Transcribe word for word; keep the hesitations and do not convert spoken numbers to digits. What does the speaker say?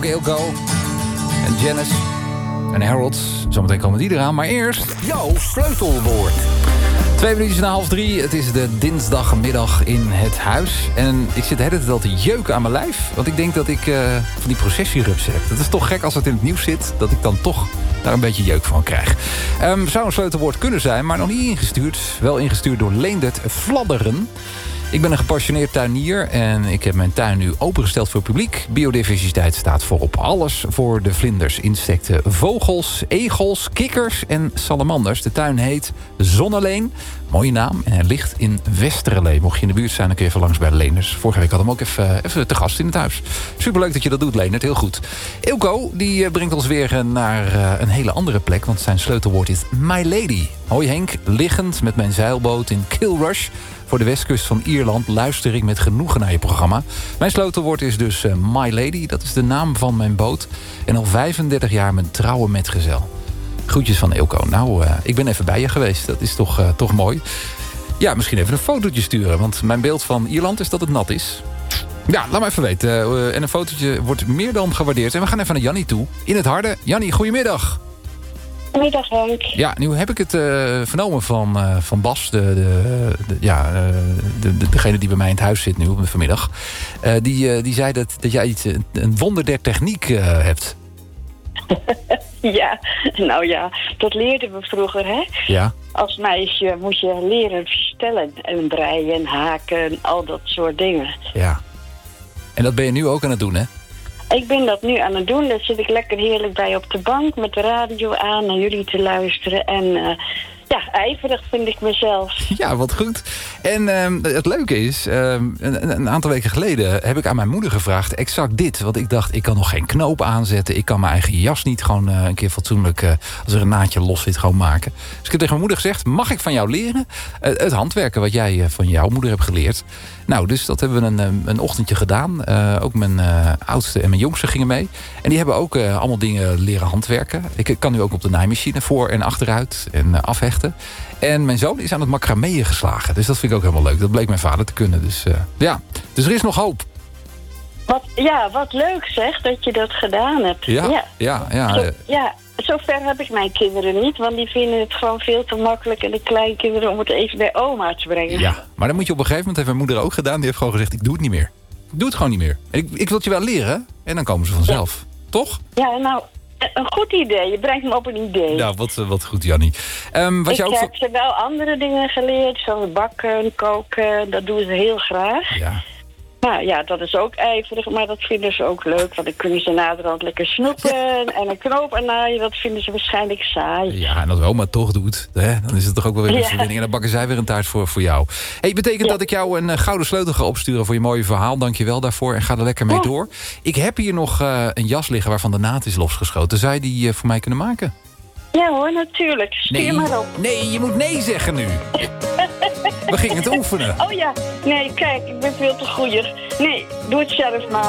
Eelco en Janice en Harold. Zometeen komen die eraan, maar eerst jouw sleutelwoord. Twee minuutjes na half drie. Het is de dinsdagmiddag in het huis. En ik zit de hele tijd al te jeuken aan mijn lijf. Want ik denk dat ik uh, van die processierups heb. Dat is toch gek als het in het nieuws zit. Dat ik dan toch daar een beetje jeuk van krijg. Um, zou een sleutelwoord kunnen zijn, maar nog niet ingestuurd. Wel ingestuurd door Leendert Vladderen. Ik ben een gepassioneerd tuinier en ik heb mijn tuin nu opengesteld voor publiek. Biodiversiteit staat voorop. Alles voor de vlinders, insecten, vogels, egels, kikkers en salamanders. De tuin heet Zonneleen. Mooie naam. En hij ligt in Westerlee. Mocht je in de buurt zijn, dan kun je even langs bij de Leenders. Vorige week had hem ook even, even te gast in het huis. Superleuk dat je dat doet, Leendert. Heel goed. Eelco, die brengt ons weer naar een hele andere plek. Want zijn sleutelwoord is My Lady. Hoi Henk, liggend met mijn zeilboot in Kilrush. Voor de westkust van Ierland luister ik met genoegen naar je programma. Mijn sleutelwoord is dus uh, My Lady. Dat is de naam van mijn boot. En al vijfendertig jaar mijn trouwe metgezel. Groetjes van Eelco. Nou, uh, ik ben even bij je geweest. Dat is toch, uh, toch mooi. Ja, misschien even een fotootje sturen. Want mijn beeld van Ierland is dat het nat is. Ja, laat me even weten. Uh, en een fotootje wordt meer dan gewaardeerd. En we gaan even naar Jannie toe. In het Harde. Jannie, goedemiddag. Goedemiddag, Henk. Ja, nu heb ik het uh, vernomen van, uh, van Bas, de, de, de, ja, uh, de, de, degene die bij mij in het huis zit nu vanmiddag. Uh, die, uh, die zei dat, dat jij iets, een wonder der techniek uh, hebt. Ja, nou ja, dat leerden we vroeger, hè? Ja. Als meisje moet je leren verstellen en breien, haken, al dat soort dingen. Ja. En dat ben je nu ook aan het doen, hè? Ik ben dat nu aan het doen. Daar zit ik lekker heerlijk bij op de bank met de radio aan naar jullie te luisteren. En uh, ja, ijverig vind ik mezelf. Ja, wat goed. En uh, het leuke is, uh, een, een aantal weken geleden heb ik aan mijn moeder gevraagd exact dit. Want ik dacht, ik kan nog geen knoop aanzetten. Ik kan mijn eigen jas niet gewoon uh, een keer fatsoenlijk, uh, als er een naadje los zit, gewoon maken. Dus ik heb tegen mijn moeder gezegd, mag ik van jou leren? Uh, het handwerken wat jij uh, van jouw moeder hebt geleerd. Nou, dus dat hebben we een, een ochtendje gedaan. Uh, ook mijn uh, oudste en mijn jongste gingen mee. En die hebben ook uh, allemaal dingen leren handwerken. Ik kan nu ook op de naaimachine voor en achteruit en uh, afhechten. En mijn zoon is aan het macrameeën geslagen. Dus dat vind ik ook helemaal leuk. Dat bleek mijn vader te kunnen. Dus uh, ja, dus er is nog hoop. Wat, ja, wat leuk zeg, dat je dat gedaan hebt. Ja, ja, ja. ja. Zo, ja. Zover heb ik mijn kinderen niet, want die vinden het gewoon veel te makkelijk en de kleinkinderen om het even bij oma te brengen. Ja, maar dan moet je op een gegeven moment, heeft mijn moeder ook gedaan, die heeft gewoon gezegd, ik doe het niet meer. Ik doe het gewoon niet meer. Ik, ik wil het je wel leren en dan komen ze vanzelf. Ja. Toch? Ja, nou, een goed idee. Je brengt me op een idee. Nou, wat, wat goed, Jannie. Um, wat ik jou ook... heb ze wel andere dingen geleerd, zoals bakken, koken, dat doen ze heel graag. Ja. Nou ja, dat is ook ijverig, maar dat vinden ze ook leuk. Want dan kunnen ze naderhand lekker snoepen en een knoop aan naaien. Dat vinden ze waarschijnlijk saai. Ja, en als oma het toch doet, hè, dan is het toch ook wel weer een ja. verwinning. En dan bakken zij weer een taart voor, voor jou. Hey, betekent ja. dat ik jou een uh, gouden sleutel ga opsturen voor je mooie verhaal. Dank je wel daarvoor en ga er lekker mee oh. door. Ik heb hier nog uh, een jas liggen waarvan de naad is losgeschoten. Zou je die uh, voor mij kunnen maken? Ja hoor, natuurlijk. Stuur nee, maar op. Nee, je moet nee zeggen nu. We gingen het oefenen. Oh ja, nee, kijk, ik ben veel te goeie. Nee, doe het zelf maar.